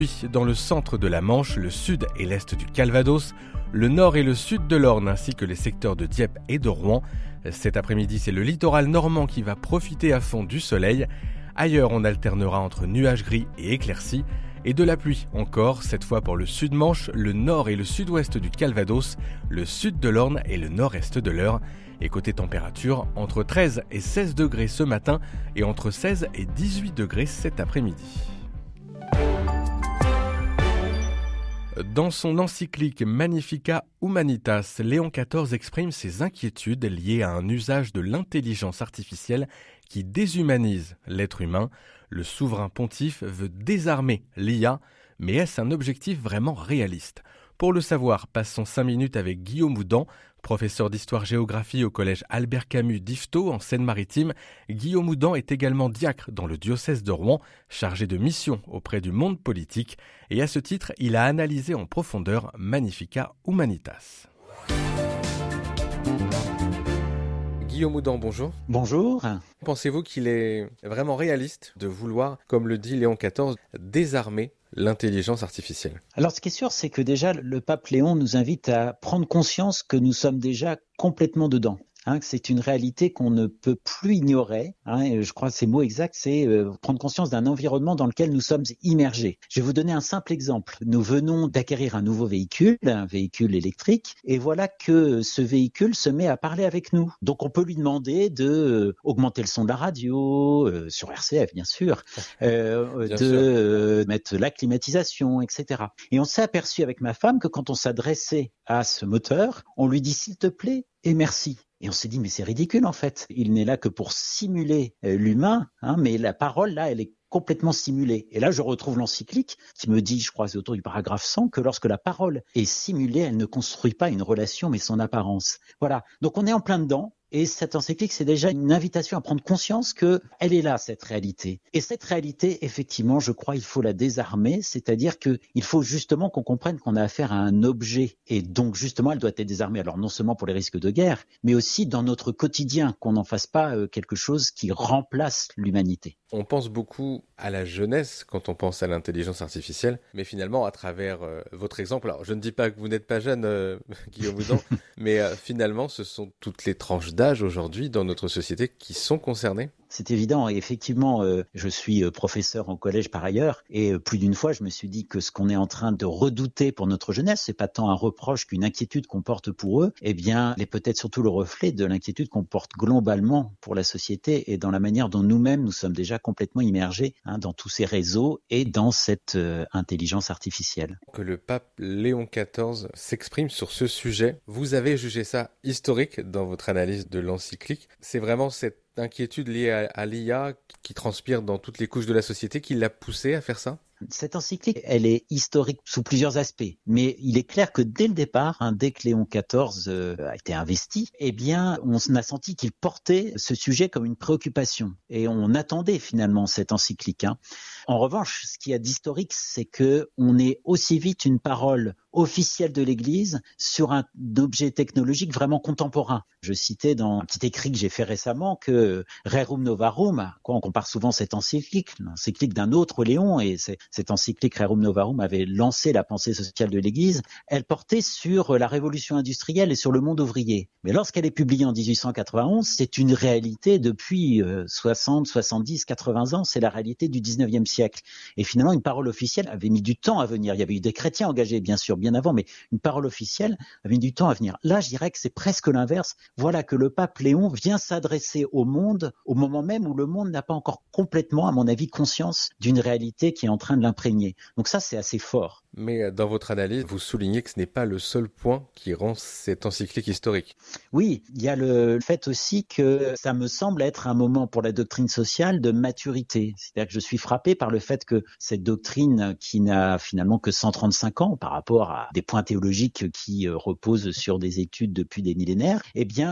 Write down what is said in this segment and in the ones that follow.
Puis, dans le centre de la Manche, le sud et l'est du Calvados, le nord et le sud de l'Orne ainsi que les secteurs de Dieppe et de Rouen. Cet après-midi, c'est le littoral normand qui va profiter à fond du soleil. Ailleurs, on alternera entre nuages gris et éclaircies. Et de la pluie encore, cette fois pour le sud-Manche, le nord et le sud-ouest du Calvados, le sud de l'Orne et le nord-est de l'Eure. Et côté température, entre 13 et 16 degrés ce matin et entre 16 et 18 degrés cet après-midi. Dans son encyclique Magnificat Humanitas, Léon XIV exprime ses inquiétudes liées à un usage de l'intelligence artificielle qui déshumanise l'être humain. Le souverain pontife veut désarmer l'IA, mais est-ce un objectif vraiment réaliste ? Pour le savoir, passons 5 minutes avec Guillaume Houdan, professeur d'histoire-géographie au collège Albert Camus d'Yvetot en Seine-Maritime. Guillaume Houdan est également diacre dans le diocèse de Rouen, chargé de mission auprès du monde politique. Et à ce titre, il a analysé en profondeur Magnificat Humanitas. Guillaume Houdan, bonjour. Bonjour. Pensez-vous qu'il est vraiment réaliste de vouloir, comme le dit Léon XIV, désarmer l'intelligence artificielle ? Alors, ce qui est sûr, c'est que déjà, le pape Léon nous invite à prendre conscience que nous sommes déjà complètement dedans. Que c'est une réalité qu'on ne peut plus ignorer. Et je crois que ces mots exacts, c'est prendre conscience d'un environnement dans lequel nous sommes immergés. Je vais vous donner un simple exemple. Nous venons d'acquérir un nouveau véhicule, un véhicule électrique, et voilà que ce véhicule se met à parler avec nous. Donc on peut lui demander de augmenter le son de la radio, sur RCF bien sûr, mettre la climatisation, etc. Et on s'est aperçu avec ma femme que quand on s'adressait à ce moteur, on lui dit s'il te plaît et merci. Et on s'est dit, mais c'est ridicule en fait. Il n'est là que pour simuler l'humain, mais la parole là, elle est complètement simulée. Et là, je retrouve l'encyclique qui me dit, je crois c'est autour du paragraphe 100, que lorsque la parole est simulée, elle ne construit pas une relation, mais son apparence. Voilà. Donc on est en plein dedans. Et cette encyclique, c'est déjà une invitation à prendre conscience qu'elle est là, cette réalité. Et cette réalité, effectivement, je crois, il faut la désarmer, c'est-à-dire qu'il faut justement qu'on comprenne qu'on a affaire à un objet. Et donc, justement, elle doit être désarmée. Alors, non seulement pour les risques de guerre, mais aussi dans notre quotidien, qu'on n'en fasse pas quelque chose qui remplace l'humanité. On pense beaucoup à la jeunesse quand on pense à l'intelligence artificielle, mais finalement, à travers votre exemple, alors je ne dis pas que vous n'êtes pas jeune, Guillaume Houdan, mais finalement, ce sont toutes les tranches d'âge aujourd'hui dans notre société qui sont concernées. C'est évident et effectivement, je suis professeur en collège par ailleurs et plus d'une fois, je me suis dit que ce qu'on est en train de redouter pour notre jeunesse, c'est pas tant un reproche qu'une inquiétude qu'on porte pour eux, elle est peut-être surtout le reflet de l'inquiétude qu'on porte globalement pour la société et dans la manière dont nous-mêmes nous sommes déjà complètement immergés dans tous ces réseaux et dans cette intelligence artificielle. Que le pape Léon XIV s'exprime sur ce sujet, vous avez jugé ça historique dans votre analyse de l'encyclique. C'est vraiment cette inquiétude liée à l'IA qui transpire dans toutes les couches de la société qui l'a poussé à faire ça ? Cette encyclique, elle est historique sous plusieurs aspects, mais il est clair que dès le départ, dès que Léon XIV a été investi, on a senti qu'il portait ce sujet comme une préoccupation et on attendait finalement cette encyclique. En revanche, ce qu'il y a d'historique, c'est que on est aussi vite une parole officielle de l'Église sur un objet technologique vraiment contemporain. Je citais dans un petit écrit que j'ai fait récemment que Rerum Novarum, on compare souvent cette encyclique, l'encyclique d'un autre Léon, et cette encyclique Rerum Novarum avait lancé la pensée sociale de l'Église, elle portait sur la révolution industrielle et sur le monde ouvrier. Mais lorsqu'elle est publiée en 1891, c'est une réalité depuis 60, 70, 80 ans, c'est la réalité du 19e siècle. Et finalement, une parole officielle avait mis du temps à venir. Il y avait eu des chrétiens engagés, bien sûr, bien avant, mais une parole officielle avait mis du temps à venir. Là, je dirais que c'est presque l'inverse. Voilà que le pape Léon vient s'adresser au monde au moment même où le monde n'a pas encore complètement, à mon avis, conscience d'une réalité qui est en train de l'imprégner. Donc ça, c'est assez fort. Mais dans votre analyse, vous soulignez que ce n'est pas le seul point qui rend cette encyclique historique. Oui, il y a le fait aussi que ça me semble être un moment pour la doctrine sociale de maturité. C'est-à-dire que je suis frappé par le fait que cette doctrine qui n'a finalement que 135 ans par rapport à des points théologiques qui reposent sur des études depuis des millénaires,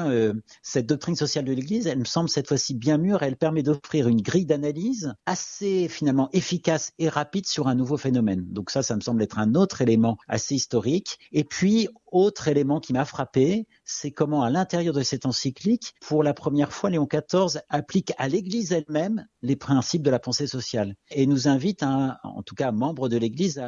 cette doctrine sociale de l'Église, elle me semble cette fois-ci bien mûre et elle permet d'offrir une grille d'analyse assez finalement efficace et rapide sur un nouveau phénomène. Donc ça me semble être un autre élément assez historique. Et puis, Autre élément qui m'a frappé, c'est comment à l'intérieur de cette encyclique, pour la première fois, Léon XIV applique à l'Église elle-même les principes de la pensée sociale et nous invite, en tout cas membres de l'Église, à